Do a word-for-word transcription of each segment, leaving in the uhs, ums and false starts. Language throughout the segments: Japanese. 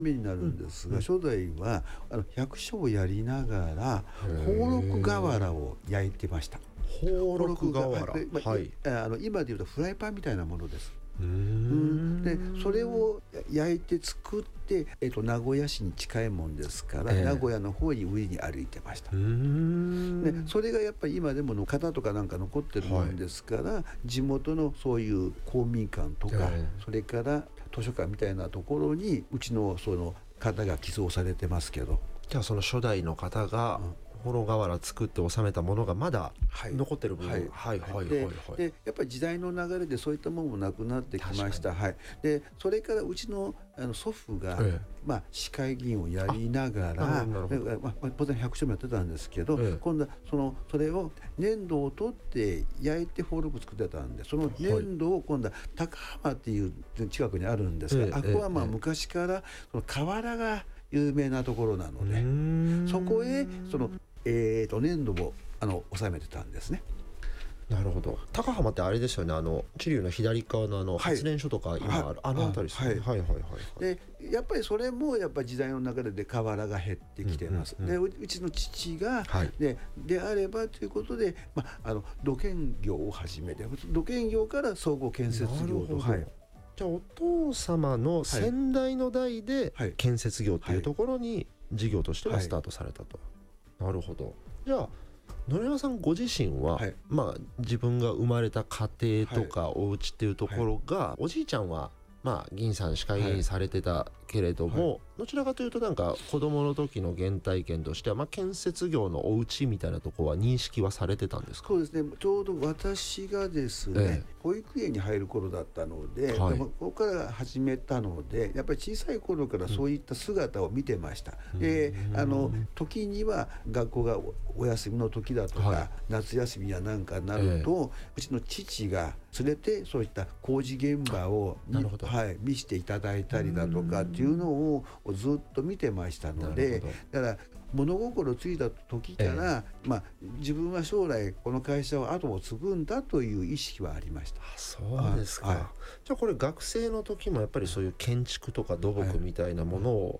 目になるんですが、 うん、 初代はあの百姓をやりながら宝禄瓦を焼いてました。 宝禄瓦、 はい、まあ、はい、あの今でいうとフライパンみたいなものです。 うーんでそれを焼いて作って、えっと、名古屋市に近いもんですから、えー、名古屋の方に上に歩いてました。 うーんでそれがやっぱり今でもの型とかなんか残ってるもんですから、はい、地元のそういう公民館とか、えー、それから図書館みたいなところにうちのその型が寄贈されてますけど、 じゃあその初代の方が、うん宝禄瓦作って収めたものがまだ残ってる部分、はいはいはいはい、 で, でやっぱり時代の流れでそういったものもなくなってきました。はい、でそれからうちの、あの祖父が、ええまあ、市会議員をやりながら、まあ、当然百姓もやってたんですけど、ええ、今度はそのそれを粘土を取って焼いて宝禄作ってたんで、その粘土を今度は高浜っていう近くにあるんですが、ええ、あこはまあ昔からその瓦が有名なところなので、そこへそのえー、と粘土をあの収めてたんですね。 なるほど。高浜ってあれですよね、あの知立の左側のあの発電所とか今ある、はい、あの辺りですね。はいはいはいはい、はい、 でやっぱりそれもやっぱり時代の流れで瓦が減ってきてます。うんうんうん、でうちの父が、はい、で, であればということで、まあ、あの土建業を始めて、土建業から総合建設業と。はい、 じゃあお父様の先代の代で建設業っていうところに事業としてはスタートされたと。はいはい、なるほど。じゃあ野山さんご自身は、はい、まあ、自分が生まれた家庭とかお家っていうところが、はいはい、おじいちゃんはまあ議員さん市会議員されてたけれども、はいはい、どちらかというとなんか子供の時の原体験としては、まあ、建設業のお家みたいなところは認識はされてたんですか？ そうですね、ちょうど私がですね、ええ、保育園に入る頃だったので、はい、ここから始めたのでやっぱり小さい頃からそういった姿を見てました。うん、であの時には学校がお休みの時だとか、はい、夏休みやなんかになると、ええ、うちの父が連れてそういった工事現場をはい、見せていただいたりだとかっていうのをずっと見てましたので、だから物心ついた時から、ええ、まあ、自分は将来この会社を後を継ぐんだという意識はありました。 あ、そうですか。はい、じゃあこれ学生の時もやっぱりそういう建築とか土木みたいなものを、はい、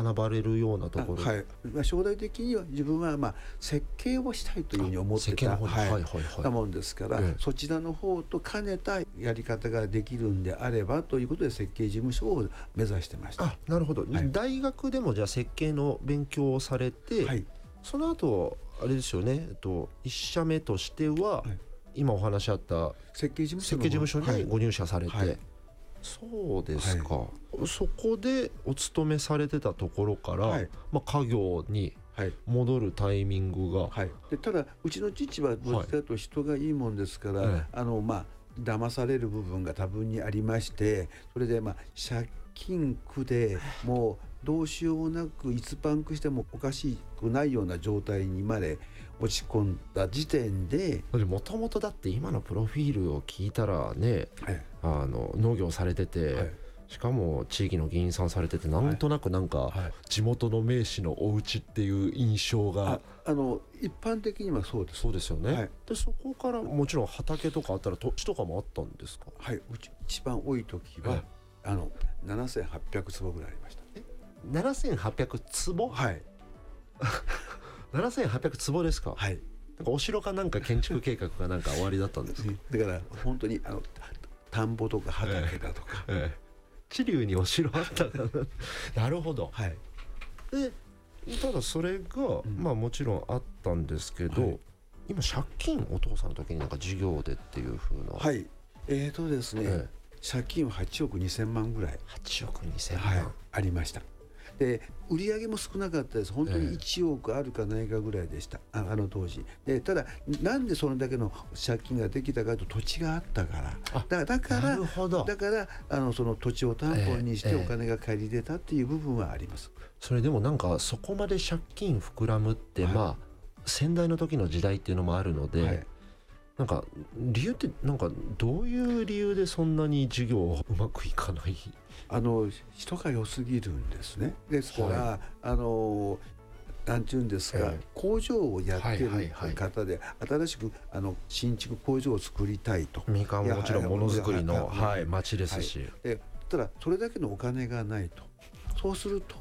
学ばれるようなところ、 はい、まあ、将来的には自分はまあ設計をしたいというふうに思ってたもんですから、ええ、そちらの方と兼ねたやり方ができるんであればということで設計事務所を目指してました。 あ、なるほど。はい、大学でもじゃあ設計の勉強をされて、はい、その後あれですよね、えっと、一社目としては、はい、今お話あった設計事務所設計事務所にご入社されて、はいはい、そうですか。はい、そこでお勤めされてたところから、はい、まあ、家業に戻るタイミングが、 はい、でただうちの父はどちらかと人がいいもんですから、はい、あのまあ騙される部分が多分にありまして、それでまあ借金苦でもうどうしようもなくいつパンクしてもおかしくないような状態にまで落ち込んだ時点で、 もともとだって今のプロフィールを聞いたらね、はい、あの農業されてて、はい、しかも地域の議員さんされてて、なんとなくなんか地元の名士のお家っていう印象が、はい、 ああの一般的にはそうです。 そうですよね。はい、でそこからもちろん畑とかあったら土地とかもあったんですか？ はい、うち一番多い時は、はい、あのななせんはっぴゃくつぼぐらいありました。 えななせんはっぴゃくつぼ？ はい。 ななせんはっぴゃくつぼですか？ はい。 なんかお城かなんか建築計画がなんか終わりだったんですか？ だから本当にあの田んぼとか畑だとか、 ええええ、知立にお城あったかな。なるほど。 はい。 でただそれが、うん、まあもちろんあったんですけど、はい、今借金お父さんの時になんか事業でっていう風な。 はい。えーとですね、ええ、借金ははちおくにせんまんぐらい。 はちおくにせんまん、 はい、ありました。で売り上げも少なかったです。本当にいちおくあるかないかぐらいでした、えー、あの当時で。ただなんでそれだけの借金ができたかと、土地があったからだだからだからあのその土地を担保にしてお金が借りれたっていう部分はあります。 えーえー、それでもなんかそこまで借金膨らむって、はい、まあ先代の時の時代っていうのもあるので、はい、なんか理由ってなんかどういう理由でそんなに事業うまくいかない？ あの人が良すぎるんですね。ですから、はい、あのなんていうんですか、えー、工場をやってる方で、はいはいはい、新しくあの新築工場を作りたいと。 三河ももちろんものづくりの、はい、町ですし、 はい、でただそれだけのお金がないと。 そうする